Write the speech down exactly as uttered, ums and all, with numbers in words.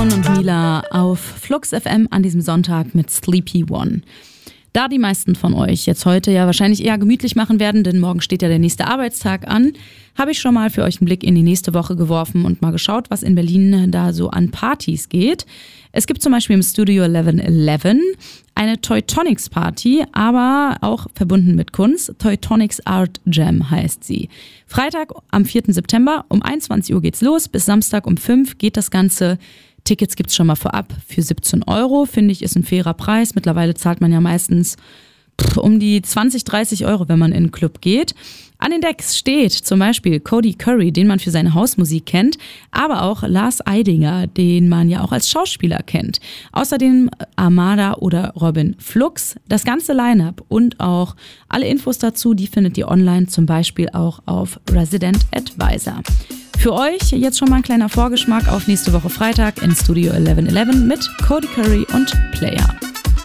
Brown und Mila auf Flux F M an diesem Sonntag mit Sleepy One. Da die meisten von euch jetzt heute ja wahrscheinlich eher gemütlich machen werden, denn morgen steht ja der nächste Arbeitstag an, habe ich schon mal für euch einen Blick in die nächste Woche geworfen und mal geschaut, was in Berlin da so an Partys geht. Es gibt zum Beispiel im Studio elf elf eine Teutonics Party, aber auch verbunden mit Kunst. Teutonics Art Jam heißt sie. Freitag am vierten September um einundzwanzig Uhr geht's los, bis Samstag um fünf geht das Ganze. Tickets gibt's schon mal vorab für siebzehn Euro, finde ich, ist ein fairer Preis. Mittlerweile zahlt man ja meistens pff, um die zwanzig, dreißig Euro, wenn man in den Club geht. An den Decks steht zum Beispiel Cody Curry, den man für seine Hausmusik kennt, aber auch Lars Eidinger, den man ja auch als Schauspieler kennt. Außerdem Armada oder Robin Flux. Das ganze Line-Up und auch alle Infos dazu, die findet ihr online, zum Beispiel auch auf Resident Advisor. Für euch jetzt schon mal ein kleiner Vorgeschmack auf nächste Woche Freitag in Studio elf elf mit Cody Curry und Player.